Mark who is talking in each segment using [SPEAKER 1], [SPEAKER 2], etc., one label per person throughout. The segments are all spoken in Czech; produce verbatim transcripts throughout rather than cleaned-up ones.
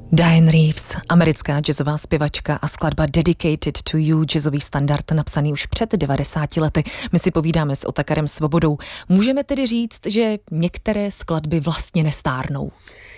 [SPEAKER 1] Dianne Reeves, americká jazzová zpěvačka a skladba Dedicated to You, jazzový standard napsaný už před devadesáti lety. My si povídáme s Otakarem Svobodou. Můžeme tedy říct, že některé skladby vlastně nestárnou?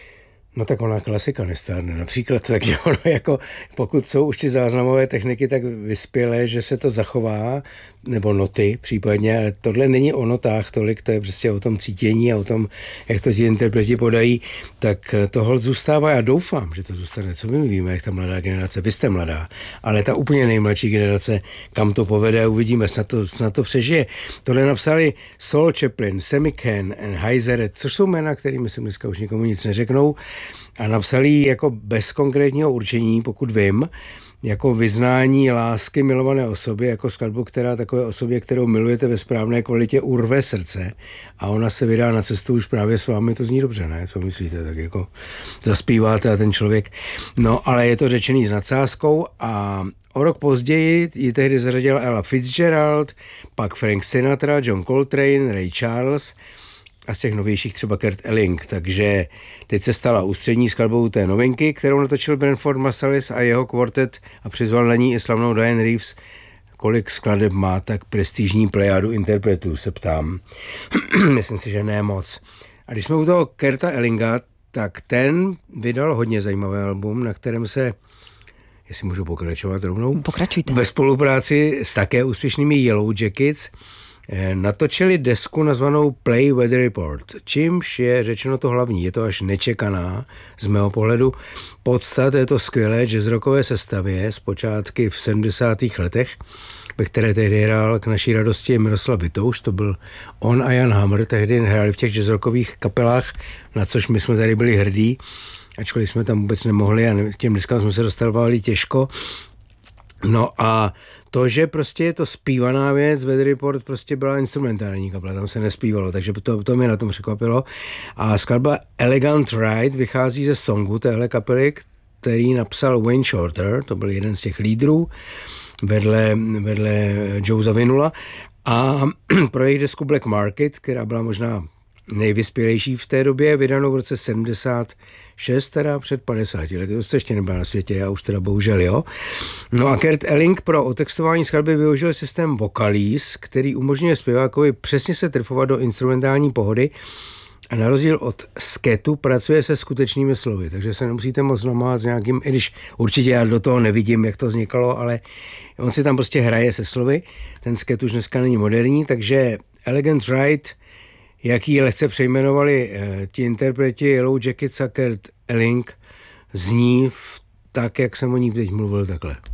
[SPEAKER 2] No tak ona klasika nestárne například, takže ono jako, pokud jsou už ty záznamové techniky tak vyspělé, že se to zachová, nebo noty případně, ale tohle není o notách tolik, to je prostě o tom cítění a o tom, jak to ti interpreti podají, tak to holt zůstává. Já doufám, že to zůstane. Co my víme, jak ta mladá generace, vy jste mladá, ale ta úplně nejmladší generace, kam to povede, uvidíme, snad to, snad to přežije. Tohle napsali Saul Chaplin, Sammy Cahn, Heiser, což jsou jména, kterými se dneska už nikomu nic neřeknou, a napsali ji jako bez konkrétního určení, pokud vím, jako vyznání lásky milované osobě, jako skladbu, která takové osobě, kterou milujete ve správné kvalitě, urve srdce a ona se vydá na cestu už právě s vámi, to zní dobře, ne? Co myslíte? Tak jako zaspíváte a ten člověk. No, ale je to řečený s nadsázkou a o rok později ji tehdy zařadila Ella Fitzgerald, pak Frank Sinatra, John Coltrane, Ray Charles a z těch novějších třeba Kurt Elling, takže teď se stala ústřední skladbou té novinky, kterou natočil Branford Marsalis a jeho kvartet a přizval na ní i slavnou Dianne Reeves. Kolik skladeb má tak prestižní plejádu interpretů, se ptám. Myslím si, že ne moc. A když jsme u toho Kurta Ellinga, tak ten vydal hodně zajímavý album, na kterém se, jestli můžu pokračovat rovnou,
[SPEAKER 1] Pokračujte. Ve
[SPEAKER 2] spolupráci s také úspěšnými Yellow Jackets natočili desku nazvanou Play Weather Report, čímž je řečeno to hlavní. Je to až nečekaná, z mého pohledu, podsta této skvělé jazzrockové sestavě z počátky v sedmdesátých letech, ve které tehdy hrál k naší radosti Miroslav Vitouš, to byl on a Jan Hammer, tehdy hráli v těch jazzrockových kapelách, na což my jsme tady byli hrdí, ačkoliv jsme tam vůbec nemohli a těm deskám jsme se dostávali těžko. No a to, že prostě je to zpívaná věc, Weather Report prostě byla instrumentální kapela, tam se nespívalo, takže to, to mě na tom překvapilo. A skladba Elegant Ride vychází ze songu téhle kapely, který napsal Wayne Shorter, to byl jeden z těch lídrů, vedle, vedle Joe Zawinula. A pro jejich desku Black Market, která byla možná nejvyspělejší v té době, vydanou v roce sedmdesát šest, teda před padesáti lety, to se ještě nebyla na světě, já už teda bohužel, jo. No a Kurt Elling pro otextování skladby využil systém Vocalise, který umožňuje zpěvákovi přesně se trefovat do instrumentální pohody a na rozdíl od sketu pracuje se skutečnými slovy, takže se nemusíte moc namáhat s nějakým, i když určitě já do toho nevidím, jak to vznikalo, ale on si tam prostě hraje se slovy, ten sket už dneska není moderní, takže Elegant Ride, jak ji lehce přejmenovali eh, ti interpreti Yellow Jackets a Kurt Elling, zní v, tak, jak jsem o ní teď mluvil takhle.